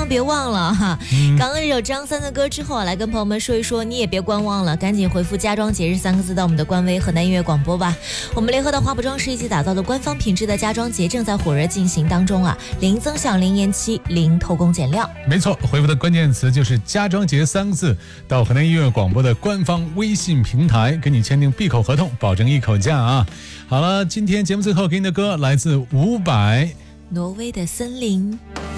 万别忘了哈。刚刚这首张三的歌之后来跟朋友们说一说，你也别观望了，赶紧回复家装节日3个字到我们的官微河南音乐广播吧。我们联合的华普装饰一起打造的官方品质的家装节正在火热进行当中啊，零增项、零延期、零偷工减料。 没错，回复的关键词就是家装节3个字，到河南音乐广播的官方微信平台，跟你签订闭口合同，保证一口价啊。好了，今天节目最后给你的歌来自伍佰， 挪威的森林。